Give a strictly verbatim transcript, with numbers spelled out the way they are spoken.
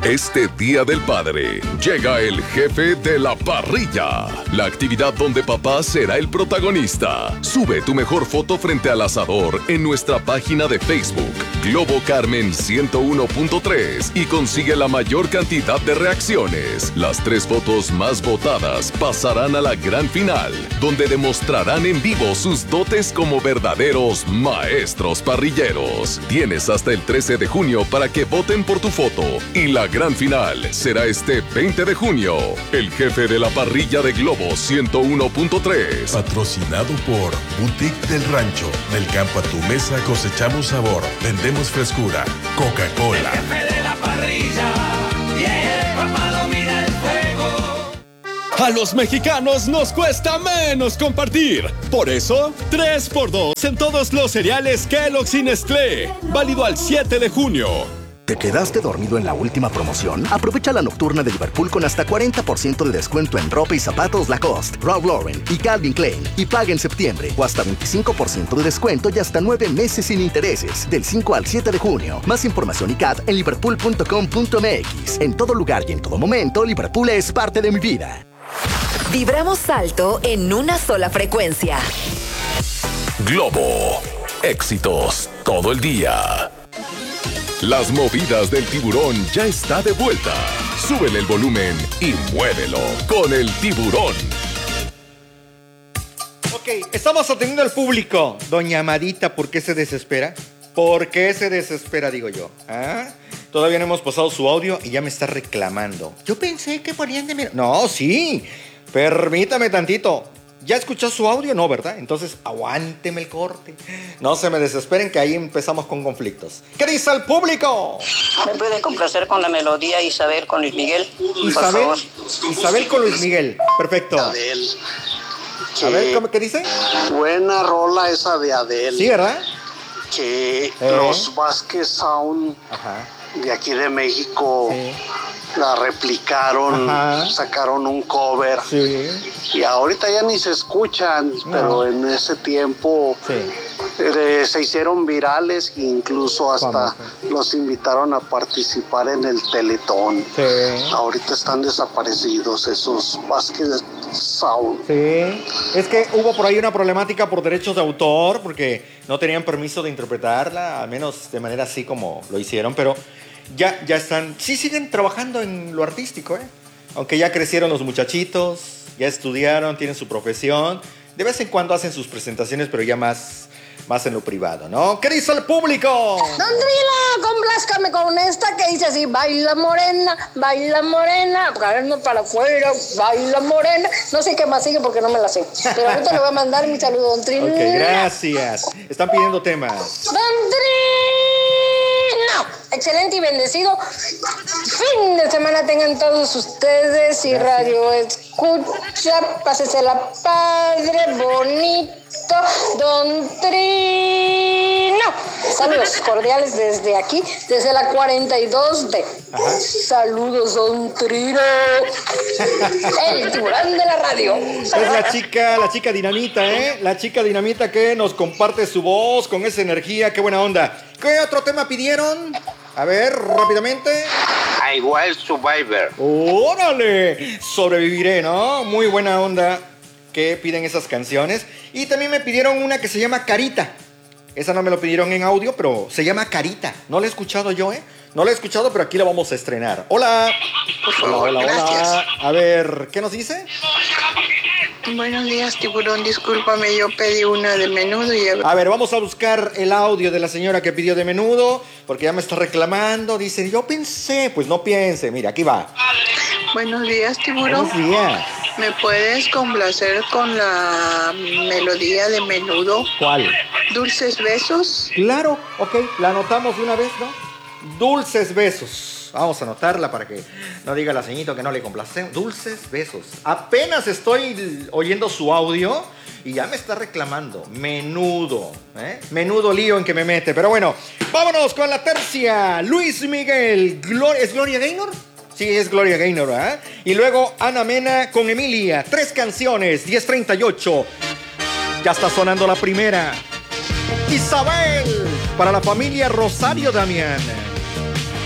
Este Día del Padre, llega el jefe de la parrilla. La actividad donde papá será el protagonista. Sube tu mejor foto frente al asador en nuestra página de Facebook, Globo Carmen ciento uno punto tres, y consigue la mayor cantidad de reacciones. Las tres fotos más votadas pasarán a la gran final, donde demostrarán en vivo sus dotes como verdaderos maestros parrilleros. Tienes hasta el trece de junio para que voten por tu foto, y la gran final será este veinte de junio. El jefe de la parrilla de Globo ciento uno punto tres. Patrocinado por Boutique del Rancho. Del campo a tu mesa cosechamos sabor, vendemos frescura. Coca-Cola. El jefe de la parrilla y el papá domina el fuego. A los mexicanos nos cuesta menos compartir. Por eso, tres por dos en todos los cereales Kellogg's y Nestlé. Válido al siete de junio. ¿Te quedaste dormido en la última promoción? Aprovecha la nocturna de Liverpool con hasta cuarenta por ciento de descuento en ropa y zapatos Lacoste, Ralph Lauren y Calvin Klein. Y paga en septiembre. O hasta veinticinco por ciento de descuento y hasta nueve meses sin intereses. Del cinco al siete de junio. Más información y C A D en liverpool punto com punto m x. En todo lugar y en todo momento, Liverpool es parte de mi vida. Vibramos alto en una sola frecuencia. Globo. Éxitos todo el día. Las movidas del tiburón ya está de vuelta. Súbele el volumen y muévelo con el tiburón. Ok, estamos atendiendo al público. Doña Amadita, ¿por qué se desespera? ¿Por qué se desespera, digo yo? ¿Ah? Todavía no hemos pasado su audio y ya me está reclamando. Yo pensé que ponían de... No, sí. Permítame tantito. ¿Ya escuchó su audio? No, ¿verdad? Entonces, aguánteme el corte. No se me desesperen que ahí empezamos con conflictos. ¿Qué dice el público? ¿Me puede complacer con la melodía Isabel con Luis Miguel? Isabel, por favor. Isabel con Luis Miguel. Perfecto. Adel. A ver, ¿cómo, ¿qué dice? Buena rola esa de Adel. Sí, ¿verdad? Que ¿Eh? los Vázquez Sound Ajá. de aquí de México... Sí. La replicaron, ajá, sacaron un cover, sí, y ahorita ya ni se escuchan, no, pero en ese tiempo sí. eh, se hicieron virales e incluso hasta sí. los invitaron a participar en el Teletón. Sí. Ahorita están desaparecidos esos Vázquez Sound. Sí, es que hubo por ahí una problemática por derechos de autor, porque no tenían permiso de interpretarla, al menos de manera así como lo hicieron, pero... Ya, ya están, sí siguen trabajando en lo artístico, ¿eh? Aunque ya crecieron los muchachitos, ya estudiaron, tienen su profesión. De vez en cuando hacen sus presentaciones, pero ya más, más en lo privado, ¿no? ¿Qué dice el público? Don Trila, complázcame con esta que dice así: baila morena, baila morena, caernos para afuera, baila morena. No sé qué más sigue porque no me la sé. Pero ahorita le voy a mandar mi saludo, Don Trila. Ok, gracias. Están pidiendo temas. Don Trila, excelente y bendecido fin de semana tengan todos ustedes y gracias. Radio escucha, pásesela padre, bonito, Don Trino. Saludos cordiales desde aquí, desde la cuarenta y dos D. Ajá. Saludos, Don Trino. El tiburón de la radio. Es la chica, la chica dinamita, ¿eh? La chica dinamita que nos comparte su voz con esa energía. Qué buena onda. ¿Qué otro tema pidieron? A ver, rápidamente. I Will Survivor. ¡Órale! Sobreviviré, ¿no? Muy buena onda que piden esas canciones. Y también me pidieron una que se llama Carita. Esa no me lo pidieron en audio, pero se llama Carita. No la he escuchado yo, ¿eh? No la he escuchado, pero aquí la vamos a estrenar. Hola. Por favor, hola, hola, gracias. Hola. A ver, ¿qué nos dice? Buenos días, tiburón. Discúlpame, yo pedí una de Menudo y... A ver, vamos a buscar el audio de la señora que pidió de Menudo, porque ya me está reclamando. Dice, yo pensé. Pues no piense. Mira, aquí va. Buenos días, tiburón. Buenos días. ¿Me puedes complacer con la melodía de Menudo? ¿Cuál? Dulces besos. Claro, ok, la anotamos de una vez, ¿no? Dulces besos. Vamos a anotarla para que no diga la señorita que no le complace. Dulces besos. Apenas estoy oyendo su audio y ya me está reclamando. Menudo, ¿eh? Menudo lío en que me mete. Pero bueno, vámonos con la tercia. Luis Miguel. Glor- ¿Es Gloria Gaynor? Sí, es Gloria Gaynor, ¿eh? Y luego Ana Mena con Emilia. Tres canciones, diez treinta y ocho. Ya está sonando la primera. Isabel, para la familia Rosario Damián.